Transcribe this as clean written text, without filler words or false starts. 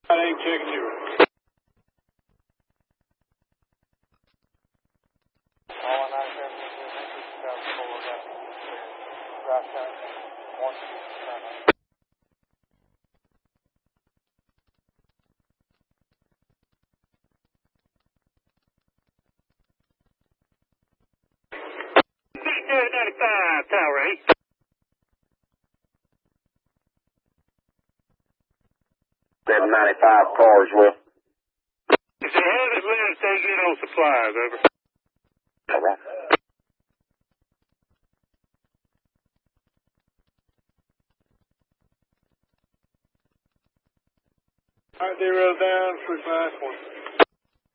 I ain't checking you. All nine seven drive turn 1 95, Tower 8. Them 95 cars will. If they haven't left, they get on supplies, over. All right. Alright, 0 down, 351.